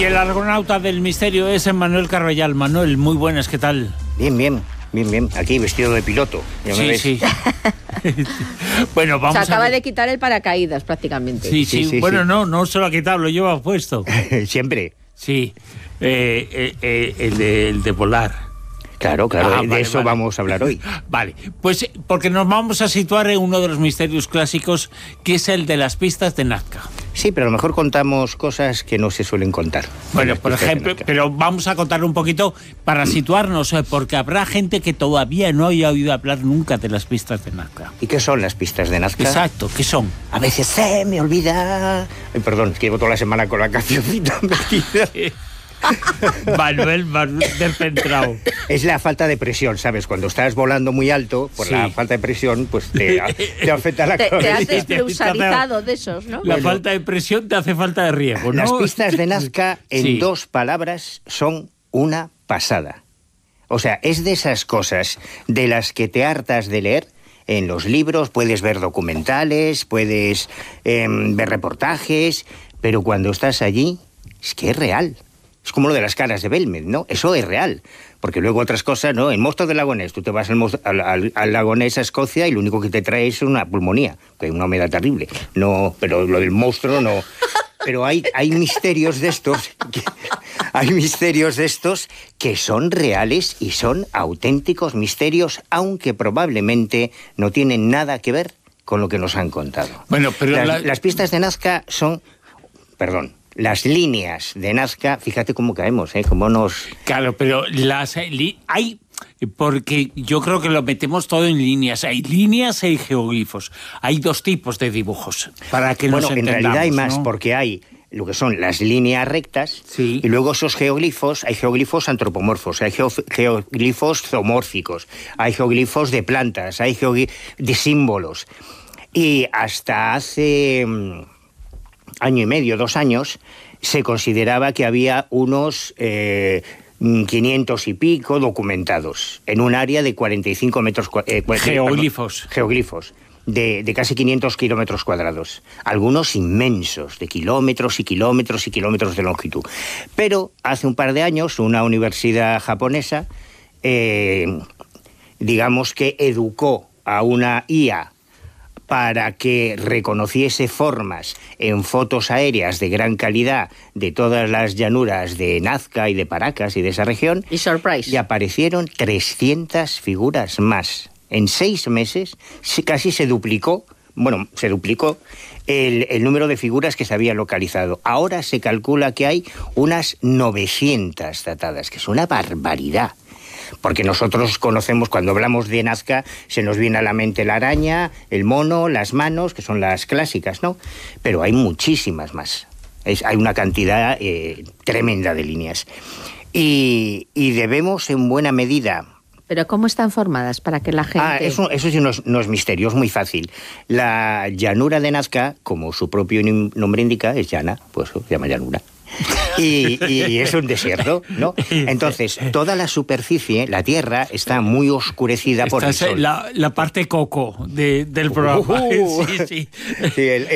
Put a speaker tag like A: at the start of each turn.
A: Y el argonauta del misterio es Manuel Carvallal. Manuel, muy buenas, ¿qué tal?
B: Bien. Aquí vestido de piloto. ¿Ya me ves?
A: Sí. Bueno, vamos
C: Se acaba de quitar el paracaídas prácticamente.
A: Sí. Bueno, no se lo ha quitado, lo lleva puesto.
B: Siempre.
A: Sí, el de volar.
B: Claro, de eso vamos a hablar hoy.
A: Vale, pues porque nos vamos a situar en uno de los misterios clásicos, que es el de las pistas de Nazca.
B: Sí, pero a lo mejor contamos cosas que no se suelen contar.
A: Bueno, por ejemplo, pero vamos a contar un poquito para situarnos, porque habrá gente que todavía no haya oído hablar nunca de las pistas de Nazca.
B: ¿Y qué son las pistas de Nazca?
A: Exacto, ¿qué son?
B: A veces se me olvida... Ay, perdón, es que llevo toda la semana con la cancioncita metida.
A: Manuel descentrado.
B: Es la falta de presión, ¿sabes? Cuando estás volando muy alto, por la falta de presión, pues te afecta la cabeza.
C: Te has desplusarizado de esos, ¿no?
A: La falta de presión te hace falta de riesgo, ¿no?
B: Las pistas de Nazca, en 2 palabras, son una pasada. O sea, es de esas cosas de las que te hartas de leer. En los libros puedes ver documentales, puedes ver reportajes, pero cuando estás allí, es que es real. Es como lo de las caras de Belmed, ¿no? Eso es real. Porque luego otras cosas, ¿no? En Monstruos del Lago Ness, tú te vas al Lago Ness, a Escocia, y lo único que te trae es una pulmonía, que hay una humedad terrible. No, pero lo del monstruo no. Pero hay misterios de estos... Hay misterios de estos que son reales y son auténticos misterios, aunque probablemente no tienen nada que ver con lo que nos han contado.
A: Bueno, pero
B: las pistas de Nazca son... Perdón. Las líneas de Nazca, fíjate cómo caemos, cómo nos...
A: Claro, pero hay... Porque yo creo que lo metemos todo en líneas. Hay líneas y hay geoglifos. Hay 2 tipos de dibujos, para que nos entendamos.
B: En realidad hay más, ¿no? Porque hay lo que son las líneas rectas, y luego esos geoglifos, hay geoglifos antropomorfos, hay geoglifos zoomórficos, hay geoglifos de plantas, hay geoglifos de símbolos. Y hasta hace... año y medio, 2 años, se consideraba que había unos 500 y pico documentados en un área de 45 metros cuadrados. Geoglifos. De casi 500 kilómetros cuadrados. Algunos inmensos, de kilómetros y kilómetros y kilómetros de longitud. Pero hace un par de años, una universidad japonesa, digamos que educó a una IA para que reconociese formas en fotos aéreas de gran calidad de todas las llanuras de Nazca y de Paracas y de esa región.
C: Y surprise.
B: Y aparecieron 300 figuras más. En 6 meses casi se duplicó el número de figuras que se había localizado. Ahora se calcula que hay unas 900 datadas, que es una barbaridad. Porque nosotros conocemos, cuando hablamos de Nazca, se nos viene a la mente la araña, el mono, las manos, que son las clásicas, ¿no? Pero hay muchísimas más. Hay una cantidad tremenda de líneas. Y debemos, en buena medida...
C: ¿Pero cómo están formadas para que la gente...?
B: Eso sí no es misterio, es muy fácil. La llanura de Nazca, como su propio nombre indica, es llana, pues se llama llanura. Y es un desierto, ¿no? Entonces, toda la superficie, la tierra, está muy oscurecida por el sol.
A: La parte coco del programa. Sí.
B: Sí,